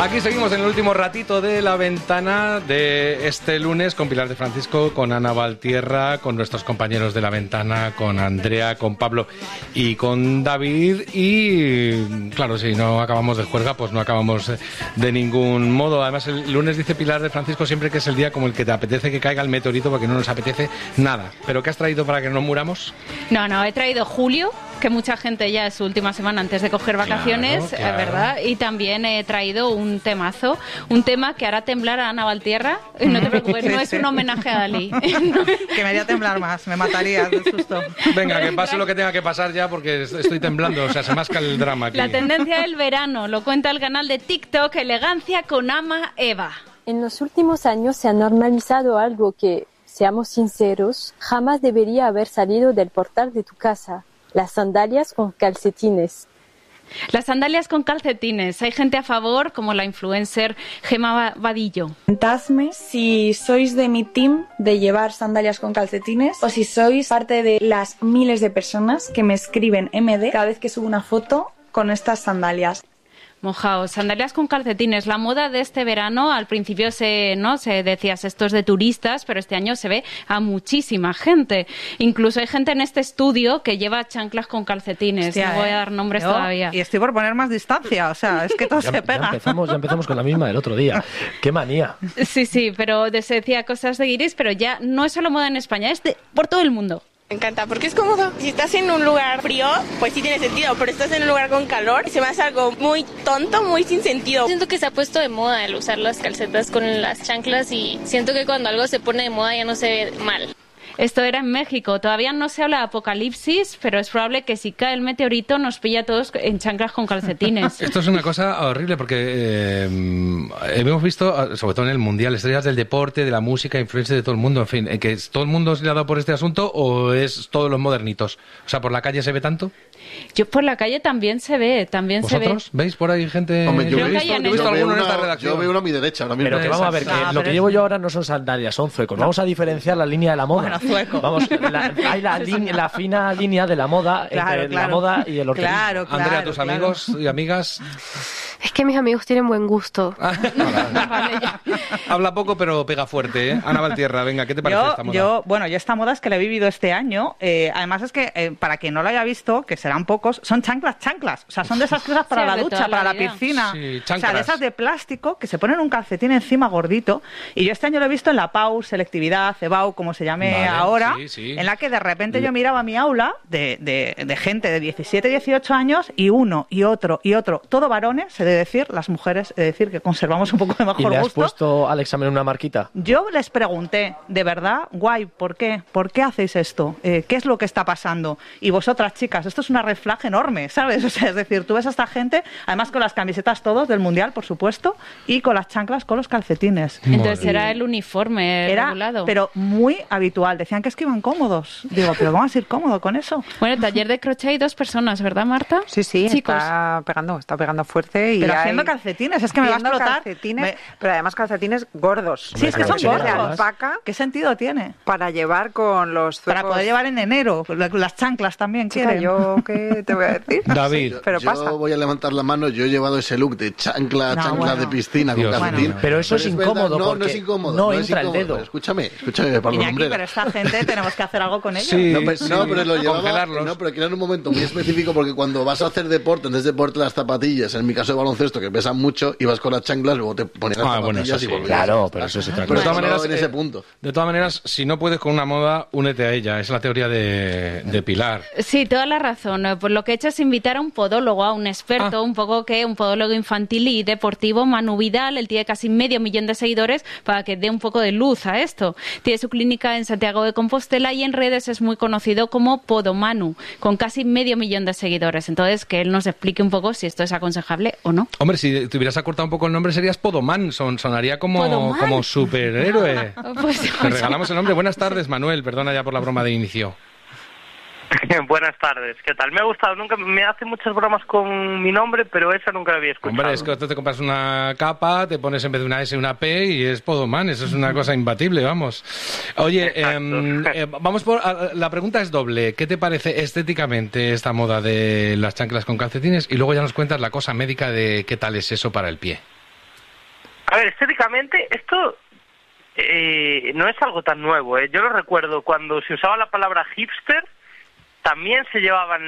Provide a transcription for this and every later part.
Aquí seguimos en el último ratito de La Ventana de este lunes con Pilar de Francisco, con Ana Valtierra, con nuestros compañeros de La Ventana, con Andrea, con Pablo y con David. Y claro, si no acabamos de juerga, pues no acabamos de ningún modo. Además, el lunes dice Pilar de Francisco siempre que es el día como el que te apetece que caiga el meteorito porque no nos apetece nada. ¿Pero qué has traído para que no muramos? No, he traído julio, que mucha gente ya es su última semana antes de coger vacaciones, claro. ¿verdad? Y también he traído un temazo, un tema que hará temblar a Ana Valtierra. No te preocupes, no es un homenaje a Dalí. Que me haría temblar más, me mataría de susto. Venga, que pase lo que tenga que pasar ya porque estoy temblando, o sea, se masca el drama aquí. La tendencia del verano, lo cuenta el canal de TikTok Elegancia con Ama Eva. En los últimos años se ha normalizado algo que, seamos sinceros, jamás debería haber salido del portal de tu casa: las sandalias con calcetines. Las sandalias con calcetines. Hay gente a favor, como la influencer Gemma Vadillo. Comentadme si sois de mi team de llevar sandalias con calcetines o si sois parte de las miles de personas que me escriben MD cada vez que subo una foto con estas sandalias. Mojaos, sandalias con calcetines. La moda de este verano, al principio se decías esto es de turistas, pero este año se ve a muchísima gente. Incluso hay gente en este estudio que lleva chanclas con calcetines. Hostia, no voy a dar nombres todavía. Y estoy por poner más distancia, o sea, es que todo se pega. Ya empezamos con la misma del otro día. ¡Qué manía! Sí, pero se decía cosas de guiris, pero ya no es solo moda en España, es por todo el mundo. Me encanta porque es cómodo. Si estás en un lugar frío, pues sí tiene sentido, pero estás en un lugar con calor, se me hace algo muy tonto, muy sin sentido. Siento que se ha puesto de moda el usar las calcetas con las chanclas y siento que cuando algo se pone de moda ya no se ve mal. Esto era en México. Todavía no se habla de apocalipsis, pero es probable que si cae el meteorito nos pilla a todos en chanclas con calcetines. Esto es una cosa horrible porque hemos visto, sobre todo en el Mundial, estrellas del deporte, de la música, influencias de todo el mundo, en fin, que ¿todo el mundo se le ha dado por este asunto o es todos los modernitos? O sea, ¿por la calle se ve tanto? Yo por la calle también se ve, ¿Vosotros veis por ahí gente? Hombre, yo he visto alguno en esta redacción. Yo veo uno a mi derecha ahora mismo. Pero que vamos a ver, que lo que llevo yo ahora no son sandalias, son zuecos. Vamos a diferenciar la línea de la moda. Bueno, zueco. Vamos, hay la fina línea de la moda entre la moda y el horterismo. Claro, Andrea, tus amigos y amigas. Es que mis amigos tienen buen gusto. Vale, ya. Habla poco pero pega fuerte, ¿eh? Ana Valtierra, venga, ¿qué te parece esta moda? Yo esta moda es que la he vivido este año. Además es que, para quien no lo haya visto, que serán pocos, son chanclas. O sea, son de esas cosas para Sí, la de ducha, toda la para la vida. piscina. Sí, o sea, chanclas. de esas de plástico que se ponen un calcetín encima gordito. Y yo este año lo he visto en la PAU, selectividad, CEBAU, como se llame Vale, ahora, sí. en la que de repente yo miraba mi aula de gente de 17, 18 años y uno y otro, todo varones, he de decir, las mujeres, he de decir que conservamos un poco de mejor ¿Y le has gusto. puesto al examen una marquita? Yo les pregunté, de verdad, guay, ¿por qué? ¿Por qué hacéis esto? ¿Qué es lo que está pasando? Y vosotras, chicas, esto es una red flag enorme, ¿sabes? O sea, es decir, tú ves a esta gente, además con las camisetas todos del Mundial, por supuesto, y con las chanclas con los calcetines. Entonces era el uniforme Era, regulado. pero muy habitual. Decían que es que iban cómodos. Digo, pero vamos a ir cómodo con eso. Bueno, el taller de crochet hay 2 personas, ¿verdad, Marta? Sí, Chicos. está pegando fuerte. Pero hay- haciendo calcetines, es que me va a haciendo explotar. calcetines, pero además calcetines gordos. Sí, es que son Calcetines de gordos. alpaca ¿Qué sentido tiene? para llevar con los zuecos. Para poder llevar en enero. Las chanclas también Chica, quieren. ¿yo qué te voy a decir? David. Pero yo pasa. voy a levantar la mano, yo he llevado ese look de chancla No, bueno. de piscina Dios, con calcetín. bueno. Pero eso es verdad, incómodo no porque es incómodo. no es entra el incómodo. dedo. Pero escúchame, Pablo Iñaki, Lumbrera. pero esta gente tenemos que hacer algo con ellos. Sí, No, pero lo llevaba. congelarlos. No, pero que era en un momento muy específico porque cuando vas a hacer deporte, antes de ponerte las zapatillas, en mi caso de baloncesto, que pesan mucho, ibas con las chanclas, luego te ponías las bueno, zapatillas eso y sí. volvías. Claro, pero eso es otra Pero de cosa. todas maneras, en ese punto. De todas maneras, si no puedes con una moda, únete a ella. Es la teoría de Pilar. Sí, toda la razón. Pues lo que he hecho es invitar a un podólogo, a un experto, un podólogo infantil y deportivo, Manu Vidal. Él tiene casi 500.000 de seguidores para que dé un poco de luz a esto. Tiene su clínica en Santiago de Compostela y en redes es muy conocido como Podomanu, con casi 500.000 de seguidores. Entonces, que él nos explique un poco si esto es aconsejable o no. Hombre, si te hubieras acortado un poco el nombre, serías Podoman. Sonaría ¿Podoman? como superhéroe. Pues, Te regalamos el nombre. Buenas tardes, Manuel. Perdona ya por la broma de inicio. Buenas tardes, ¿qué tal? Me ha gustado, nunca me hace muchas bromas con mi nombre, pero esa nunca la había escuchado. Hombre, es que tú te compras una capa, te pones en vez de una S una P y es Podoman. Eso es una cosa imbatible, vamos. Oye, vamos por... La pregunta es doble. ¿Qué te parece estéticamente esta moda de las chanclas con calcetines? Y luego ya nos cuentas la cosa médica de qué tal es eso para el pie. A ver, estéticamente, esto no es algo tan nuevo. Yo lo recuerdo cuando se usaba la palabra hipster, también se llevaban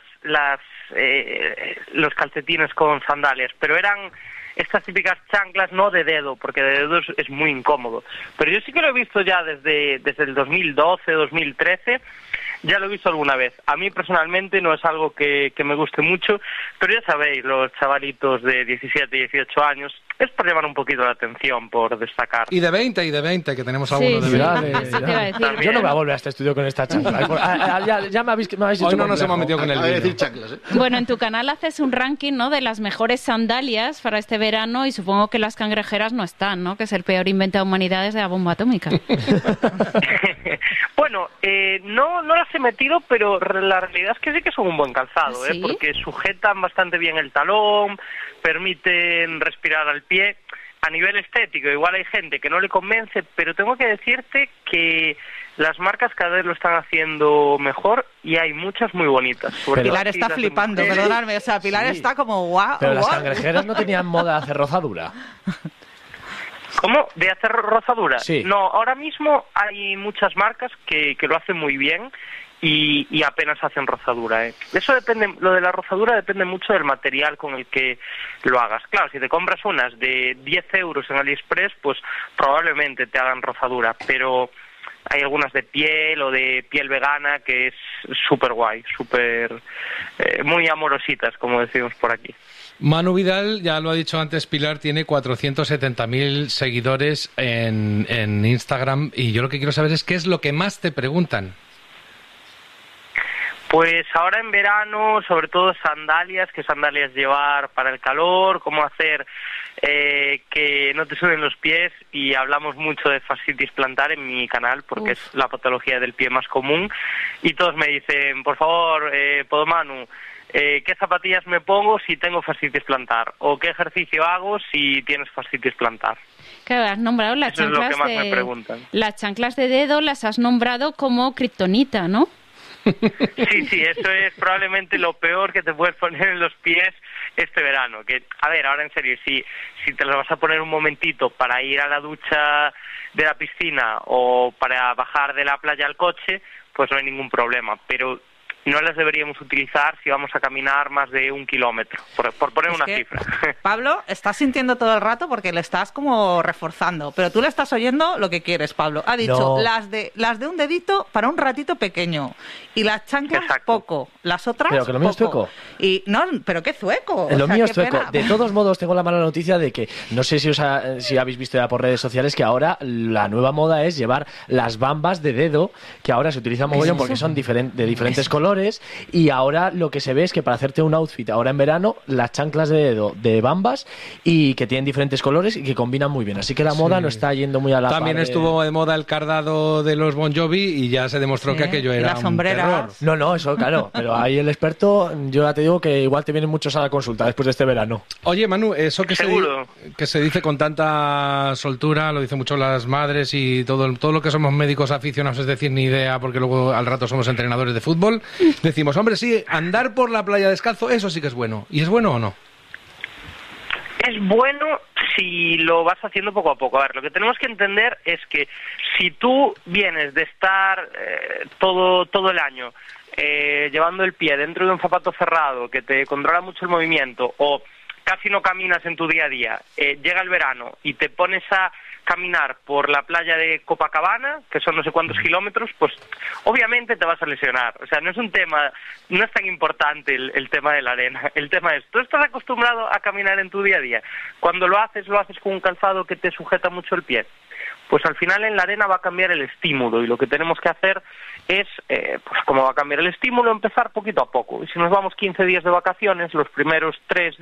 los calcetines con sandalias, pero eran estas típicas chanclas no de dedo, porque de dedo es muy incómodo. Pero yo sí que lo he visto ya desde el 2012, 2013, ya lo he visto alguna vez. A mí personalmente no es algo que me guste mucho, pero ya sabéis, los chavalitos de 17, 18 años, es por llamar un poquito la atención, por destacar. Y de 20, que tenemos algunos de 20. Yo no voy a volver a este estudio con esta chancla. Ya me habéis dicho. Hoy no nos hemos metido con el vino. Decir chanclas, Bueno, en tu canal haces un ranking, ¿no?, de las mejores sandalias para este verano, y supongo que las cangrejeras no están, ¿no?, que es el peor invento de la humanidad desde la bomba atómica. Bueno, no las he metido, pero la realidad es que sí que son un buen calzado, ¿Sí? Porque sujetan bastante bien el talón, permiten respirar al pie. A nivel estético, igual hay gente que no le convence, pero tengo que decirte que las marcas cada vez lo están haciendo mejor y hay muchas muy bonitas. Pilar está flipando, perdonadme, o sea, Pilar está como guau. Pero las cangrejeras no tenían moda de hacer rozadura. ¿Cómo? ¿De hacer rozadura? Sí. No, ahora mismo hay muchas marcas que lo hacen muy bien y apenas hacen rozadura, Eso depende, lo de la rozadura depende mucho del material con el que lo hagas. Claro, si te compras unas de 10 euros en AliExpress, pues probablemente te hagan rozadura, pero hay algunas de piel o de piel vegana que es súper guay, muy amorositas, como decimos por aquí. Manu Vidal, ya lo ha dicho antes Pilar, tiene 470.000 seguidores en Instagram, y yo lo que quiero saber es qué es lo que más te preguntan. Pues ahora en verano, sobre todo sandalias, qué sandalias llevar para el calor, cómo hacer que no te suben los pies, y hablamos mucho de fascitis plantar en mi canal porque es la patología del pie más común, y todos me dicen, por favor, Podomanu, ¿qué zapatillas me pongo si tengo fascitis plantar? ¿O qué ejercicio hago si tienes fascitis plantar? Claro, has nombrado las Eso chanclas es lo que más me preguntan. Las chanclas de dedo las has nombrado como kriptonita, ¿no? Sí, eso es probablemente lo peor que te puedes poner en los pies este verano. Que, a ver, ahora en serio, si te las vas a poner un momentito para ir a la ducha de la piscina o para bajar de la playa al coche, pues no hay ningún problema. Pero no las deberíamos utilizar si vamos a caminar más de 1 kilómetro, por poner una cifra. Pablo, estás sintiendo todo el rato porque le estás como reforzando, pero tú le estás oyendo lo que quieres, Pablo. Ha dicho No. las de un dedito para un ratito pequeño, y las chanclas poco, las otras Pero que lo mío es poco. zueco. Y no, pero qué zueco. Lo O sea, mío qué es zueco. pena. De todos modos, tengo la mala noticia de que, no sé si habéis visto ya por redes sociales, que ahora la nueva moda es llevar las bambas de dedo, que ahora se utilizan mogollón porque son de diferentes colores, y ahora lo que se ve es que para hacerte un outfit ahora en verano, las chanclas de dedo de bambas, y que tienen diferentes colores y que combinan muy bien. Así que la moda no está yendo muy a la También par estuvo de moda el cardado de los Bon Jovi y ya se demostró que aquello era un terror. No, eso claro, pero ahí el experto, yo ya te digo que igual te vienen muchos a la consulta después de este verano. Oye, Manu, eso que se dice con tanta soltura, lo dicen mucho las madres y todo lo que somos médicos aficionados, es decir, ni idea, porque luego al rato somos entrenadores de fútbol, decimos, hombre, sí, andar por la playa descalzo, eso sí que es bueno. ¿Y es bueno o no? Es bueno si lo vas haciendo poco a poco. A ver, lo que tenemos que entender es que si tú vienes de estar todo el año llevando el pie dentro de un zapato cerrado que te controla mucho el movimiento, o casi no caminas en tu día a día, llega el verano y te pones a caminar por la playa de Copacabana, que son no sé cuántos kilómetros, pues obviamente te vas a lesionar. O sea, no es tan importante el tema de la arena. El tema es, tú estás acostumbrado a caminar en tu día a día. Cuando lo haces con un calzado que te sujeta mucho el pie. Pues al final en la arena va a cambiar el estímulo, y lo que tenemos que hacer es, pues como va a cambiar el estímulo, empezar poquito a poco. Y si nos vamos 15 días de vacaciones, los primeros 3